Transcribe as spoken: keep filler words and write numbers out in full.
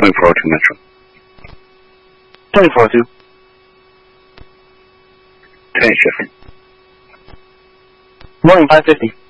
twenty-four oh two Metro. twenty-four oh two. ten eight Sheffield. Morning, five fifty.